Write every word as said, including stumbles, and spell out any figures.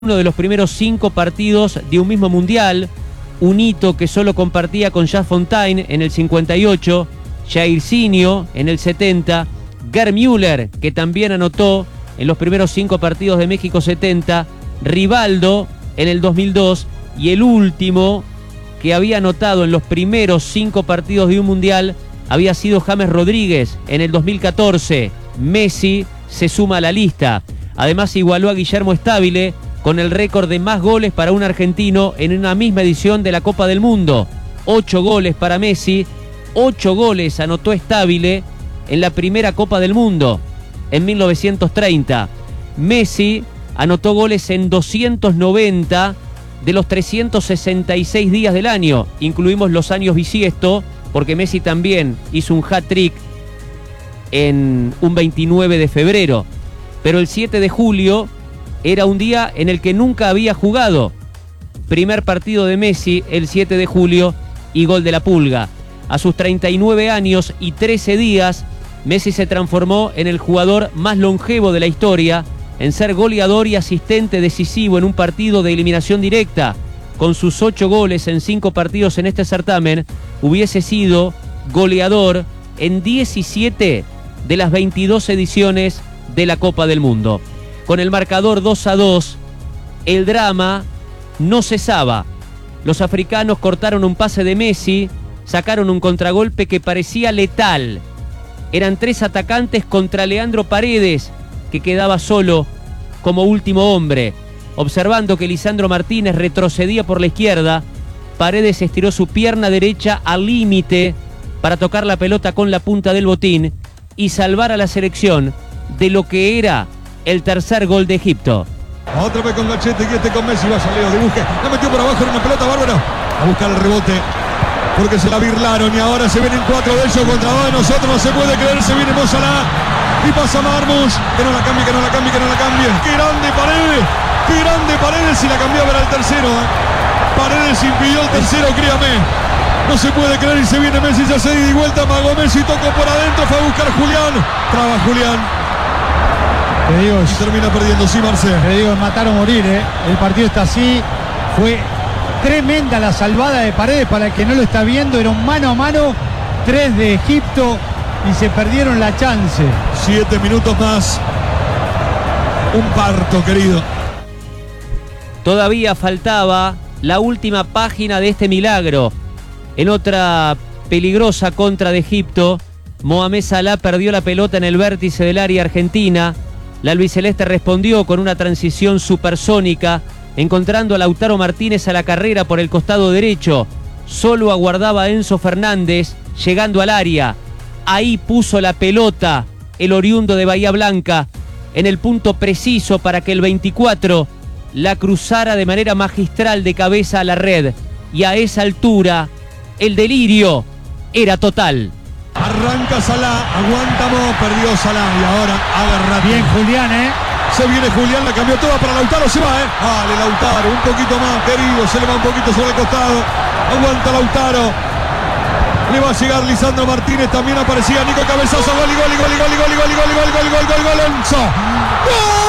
uno de los primeros cinco partidos de un mismo mundial, un hito que solo compartía con Jacques Fontaine en el cincuenta y ocho, Jairzinho en el setenta, Gerd Müller, que también anotó en los primeros cinco partidos de México setenta, Rivaldo en el dos mil dos, y el último que había anotado en los primeros cinco partidos de un mundial había sido James Rodríguez en el dos mil catorce. Messi se suma a la lista. Además igualó a Guillermo Stabile con el récord de más goles para un argentino en una misma edición de la Copa del Mundo. Ocho goles para Messi, ocho goles anotó Stabile en la primera Copa del Mundo en mil novecientos treinta. Messi anotó goles en doscientos noventa de los trescientos sesenta y seis días del año. Incluimos los años bisiesto, porque Messi también hizo un hat-trick en un veintinueve de febrero. Pero el siete de julio era un día en el que nunca había jugado. Primer partido de Messi el siete de julio y gol de la Pulga. A sus treinta y nueve años y trece días, Messi se transformó en el jugador más longevo de la historia en ser goleador y asistente decisivo en un partido de eliminación directa. Con sus ocho goles en cinco partidos en este certamen, hubiese sido goleador en diecisiete de las veintidós ediciones de la Copa del Mundo. Con el marcador dos a dos, el drama no cesaba. Los africanos cortaron un pase de Messi, sacaron un contragolpe que parecía letal. Eran tres atacantes contra Leandro Paredes, que quedaba solo como último hombre. Observando que Lisandro Martínez retrocedía por la izquierda, Paredes estiró su pierna derecha al límite para tocar la pelota con la punta del botín y salvar a la selección de lo que era el tercer gol de Egipto. Otra vez con Gachete, y este con Messi, va a salir de busque. La metió por abajo en una pelota bárbara. A buscar el rebote, porque se la birlaron y ahora se vienen cuatro de ellos contra dos de nosotros. No se puede creer, se viene Mo Salah y pasa Marmus. Que no la cambie, que no la cambie, que no la cambie. ¡Qué grande Paredes! ¡Qué grande Paredes! Y la cambiaba para el tercero, ¿eh? Paredes impidió el tercero, créame. No se puede creer y se viene Messi, ya se dio y vuelta. Mago Messi, tocó por adentro, fue a buscar a Julián. Traba Julián. Te digo, y termina perdiendo, sí, Marcelo. Te digo, matar o morir, ¿eh? El partido está así. Fue tremenda la salvada de Paredes. Para el que no lo está viendo, era un mano a mano. Tres de Egipto y se perdieron la chance. Siete minutos más. Un parto, querido. Todavía faltaba la última página de este milagro. En otra peligrosa contra de Egipto, Mohamed Salah perdió la pelota en el vértice del área argentina. La albiceleste respondió con una transición supersónica, encontrando a Lautaro Martínez a la carrera por el costado derecho. Solo aguardaba a Enzo Fernández llegando al área. Ahí puso la pelota el oriundo de Bahía Blanca en el punto preciso para que el veinticuatro la cruzara de manera magistral de cabeza a la red. Y a esa altura el delirio era total. Arranca Salah, aguanta Mo, perdió Salah y ahora agarra. Bien Julián, ¿eh? Se viene Julián, la cambió toda para Lautaro, se va, ¿eh? Vale, Lautaro, un poquito más, querido, se le va un poquito sobre el costado. Aguanta Lautaro. Le va a llegar Lisandro Martínez, también aparecía Nico, cabezazo, gol y gol y gol y gol y gol y gol y gol y gol y gol y gol, gol, gol, gol, gol, gol, gol,